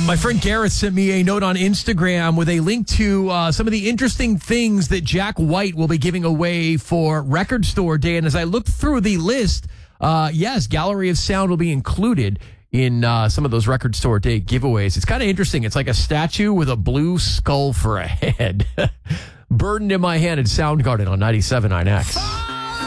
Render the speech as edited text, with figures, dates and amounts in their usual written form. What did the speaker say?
My friend Gareth sent me a note on Instagram with a link to some of the interesting things that Jack White will be giving away for Record Store Day. And as I looked through the list, yes, Gallery of Sound will be included in some of those Record Store Day giveaways. It's kind of interesting. It's like a statue with a blue skull for a head. Burdened in My Hand at Soundgarden on 97.9X.